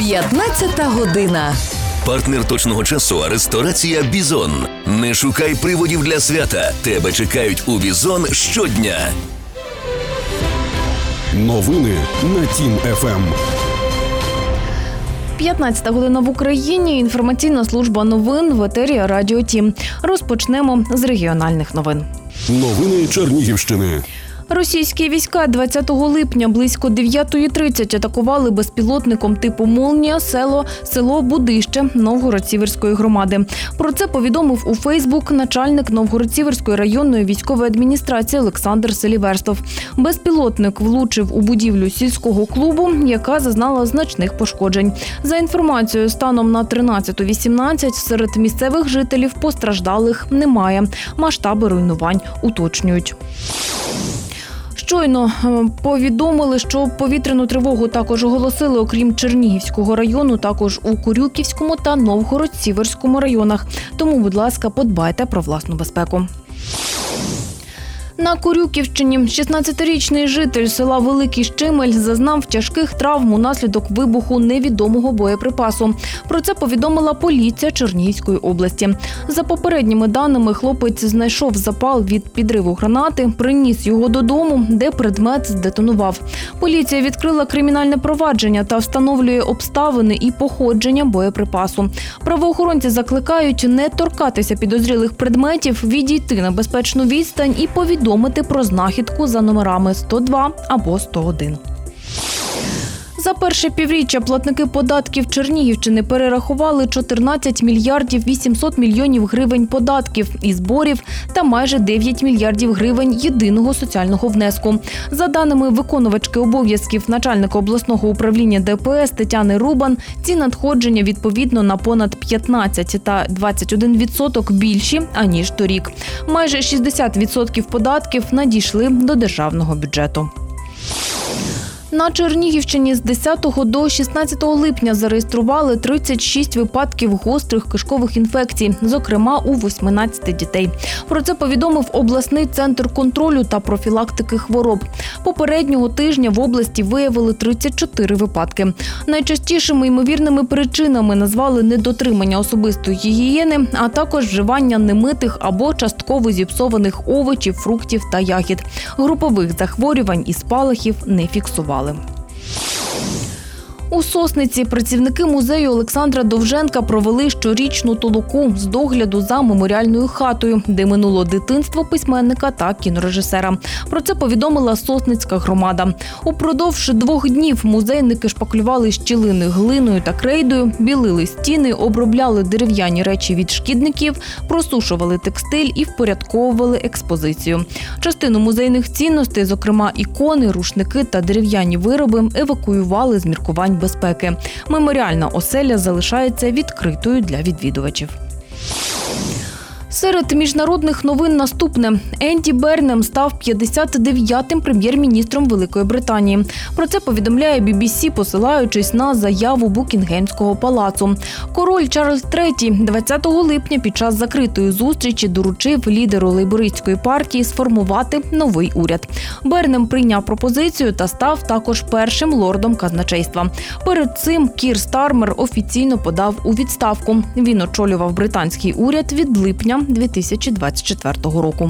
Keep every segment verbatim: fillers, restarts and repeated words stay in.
п'ятнадцята година. Партнер точного часу – ресторація «Бізон». Не шукай приводів для свята. Тебе чекають у «Бізон» щодня. Новини на Тім-ФМ. п'ятнадцята година в Україні. Інформаційна служба новин в етері Радіо Тім. Розпочнемо з регіональних новин. Новини Чернігівщини. Російські війська двадцятого липня близько дев'ятої тридцять атакували безпілотником типу «Молнія» село, село Будище Новгород-Сіверської громади. Про це повідомив у Фейсбук начальник Новгород-Сіверської районної військової адміністрації Олександр Селіверстов. Безпілотник влучив у будівлю сільського клубу, яка зазнала значних пошкоджень. За інформацією, станом на тринадцята вісімнадцять серед місцевих жителів постраждалих немає. Масштаби руйнувань уточнюють. Щойно повідомили, що повітряну тривогу також оголосили, окрім Чернігівського району, також у Курюківському та Новгород-Сіверському районах. Тому, будь ласка, подбайте про власну безпеку. На Курюківщині шістнадцятирічний житель села Великий Щимель зазнав тяжких травм унаслідок вибуху невідомого боєприпасу. Про це повідомила поліція Чернігівської області. За попередніми даними, хлопець знайшов запал від підриву гранати, приніс його додому, де предмет здетонував. Поліція відкрила кримінальне провадження та встановлює обставини і походження боєприпасу. Правоохоронці закликають не торкатися підозрілих предметів, відійти на безпечну відстань і повідомити повідомити про знахідку за номерами сто два або сто один. За перше півріччя платники податків Чернігівщини перерахували чотирнадцять мільярдів вісімсот мільйонів гривень податків і зборів та майже дев'ять мільярдів гривень єдиного соціального внеску. За даними виконувачки обов'язків начальника обласного управління Де Пе Ес Тетяни Рубан, ці надходження відповідно на понад п'ятнадцять та двадцять один відсоток більші, аніж торік. Майже шістдесят відсотків податків надійшли до державного бюджету. На Чернігівщині з десятого до шістнадцятого липня зареєстрували тридцять шість випадків гострих кишкових інфекцій, зокрема у вісімнадцяти дітей. Про це повідомив обласний центр контролю та профілактики хвороб. Попереднього тижня в області виявили тридцять чотири випадки. Найчастішими ймовірними причинами назвали недотримання особистої гігієни, а також вживання немитих або частково зіпсованих овочів, фруктів та ягід. Групових захворювань і спалахів не фіксували. У Сосниці працівники музею Олександра Довженка провели щорічну толоку з догляду за меморіальною хатою, де минуло дитинство письменника та кінорежисера. Про це повідомила Сосницька громада. Упродовж двох днів музейники шпаклювали щілини глиною та крейдою, білили стіни, обробляли дерев'яні речі від шкідників, просушували текстиль і впорядковували експозицію. Частину музейних цінностей, зокрема ікони, рушники та дерев'яні вироби, евакуювали з міркувань безпеки. Меморіальна оселя залишається відкритою для відвідувачів. Серед міжнародних новин наступне. Енді Бернем став п'ятдесят дев'ятим прем'єр-міністром Великої Британії. Про це повідомляє Бі Бі Сі, посилаючись на заяву Букінгемського палацу. Король Чарльз третій двадцятого липня під час закритої зустрічі доручив лідеру лейбористської партії сформувати новий уряд. Бернем прийняв пропозицію та став також першим лордом казначейства. Перед цим Кір Стармер офіційно подав у відставку. Він очолював британський уряд від липня дві тисячі двадцять четвертого року.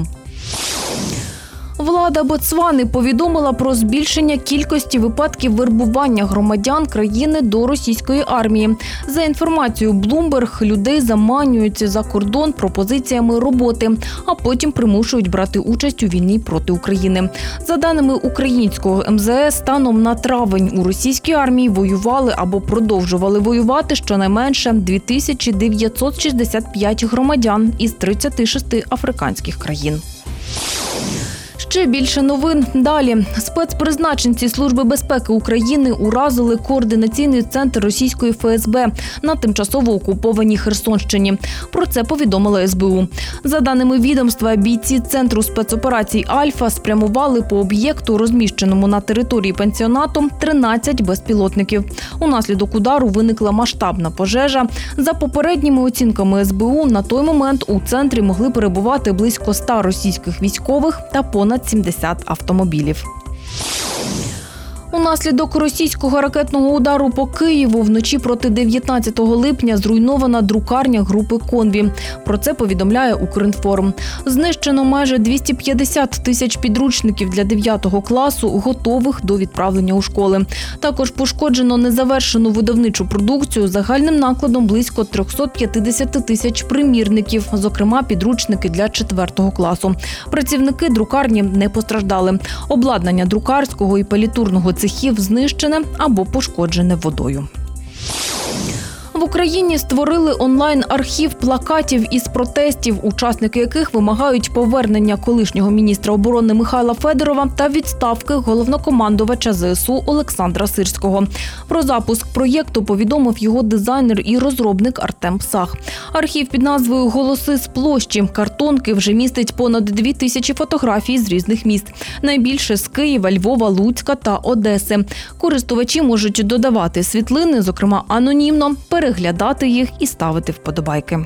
Влада Ботсвани повідомила про збільшення кількості випадків вербування громадян країни до російської армії. За інформацією Bloomberg, людей заманюють за кордон пропозиціями роботи, а потім примушують брати участь у війні проти України. За даними українського Ем Зе Ес, станом на травень у російській армії воювали або продовжували воювати щонайменше дві тисячі дев'ятсот шістдесят п'ять громадян із тридцяти шести африканських країн. Ще більше новин далі. Спецпризначенці Служби безпеки України уразили координаційний центр російської Еф Ес Бе на тимчасово окупованій Херсонщині. Про це повідомила Ес Бе У. За даними відомства, бійці Центру спецоперацій «Альфа» спрямували по об'єкту, розміщеному на території пансіонату, тринадцять безпілотників. Унаслідок удару виникла масштабна пожежа. За попередніми оцінками Ес Бе У, на той момент у центрі могли перебувати близько ста російських військових та понад сімдесят автомобілів. Унаслідок російського ракетного удару по Києву вночі проти дев'ятнадцятого липня зруйнована друкарня групи «Конві». Про це повідомляє «Укрінформ». Знищено майже двісті п'ятдесят тисяч підручників для дев'ятого класу, готових до відправлення у школи. Також пошкоджено незавершену видавничу продукцію загальним накладом близько триста п'ятдесят тисяч примірників, зокрема підручники для четвертого класу. Працівники друкарні не постраждали. Обладнання друкарського і палітурного цехів знищене або пошкоджене водою. В Україні створили онлайн-архів плакатів із протестів, учасники яких вимагають повернення колишнього міністра оборони Михайла Федорова та відставки головнокомандувача зе ес у Олександра Сирського. Про запуск проєкту повідомив його дизайнер і розробник Артем Псах. Архів під назвою «Голоси з площі» картонки вже містить понад дві тисячі фотографій з різних міст. Найбільше з Києва, Львова, Луцька та Одеси. Користувачі можуть додавати світлини, зокрема анонімно, переглядати їх і ставити вподобайки.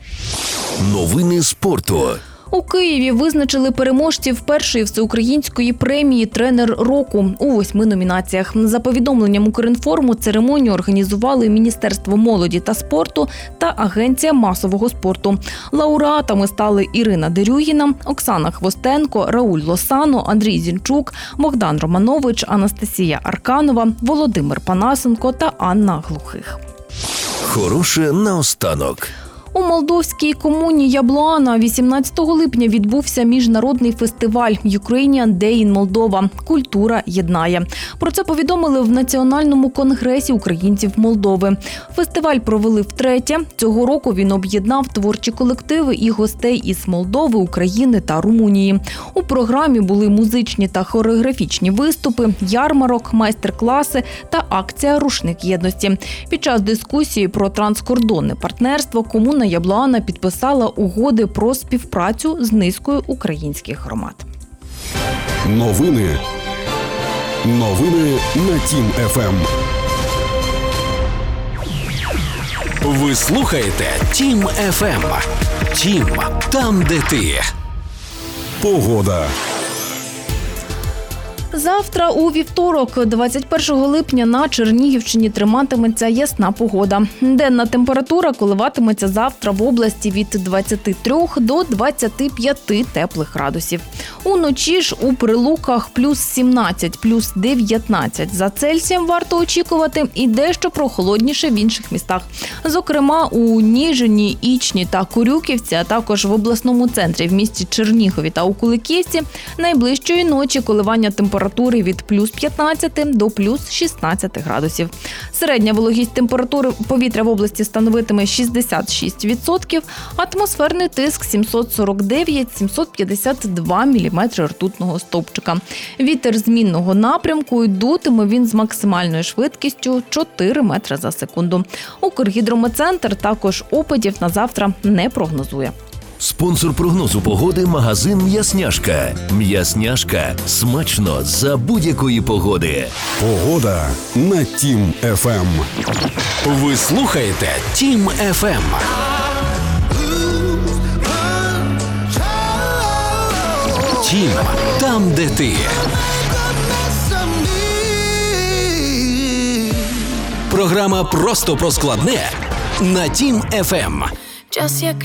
Новини спорту. У Києві визначили переможців першої всеукраїнської премії «Тренер року» у восьми номінаціях. За повідомленням Укрінформу, церемонію організували Міністерство молоді та спорту та Агенція масового спорту. Лауреатами стали Ірина Дерюгіна, Оксана Хвостенко, Рауль Лосано, Андрій Зінчук, Богдан Романович, Анастасія Арканова, Володимир Панасенко та Анна Глухих. Хороше наостанок. У молдовській комуні Яблоана вісімнадцятого липня відбувся міжнародний фестиваль «Ukrainian Day in Moldova. Культура єднає». Про це повідомили в Національному конгресі українців Молдови. Фестиваль провели втретє. Цього року він об'єднав творчі колективи і гостей із Молдови, України та Румунії. У програмі були музичні та хореографічні виступи, ярмарок, майстер-класи та акція «Рушник єдності». Під час дискусії про транскордонне партнерство комуна Яблоана підписала угоди про співпрацю з низкою українських громад. Новини. Новини на Тім еф ем. Ви слухаєте Тім еф ем. Тім – там, де ти. Погода. Завтра у вівторок, двадцять першого липня, на Чернігівщині триматиметься ясна погода. Денна температура коливатиметься завтра в області від двадцяти трьох до двадцяти п'яти теплих градусів. Уночі ж у Прилуках плюс сімнадцять, плюс дев'ятнадцять за Цельсієм варто очікувати і дещо прохолодніше в інших містах. Зокрема, у Ніжині, Ічні та Курюківці, а також в обласному центрі в місті Чернігові та у Куликівці найближчої ночі коливання температури від плюс п'ятнадцяти до плюс шістнадцяти градусів. Середня вологість температури повітря в області становитиме шістдесят шість відсотків, атмосферний тиск сімсот сорок дев'ять - сімсот п'ятдесят два міліметри ртутного стовпчика. Вітер змінного напрямку, і дутиме він з максимальною швидкістю чотири метри за секунду. Укргідрометцентр також опадів на завтра не прогнозує. Спонсор прогнозу погоди – магазин «М'ясняшка». «М'ясняшка» – смачно за будь-якої погоди. Погода на Тім еф ем. Ви слухаєте Тім еф ем. Тім – там, де ти. Програма «Просто про складне» на Тім еф ем. Час як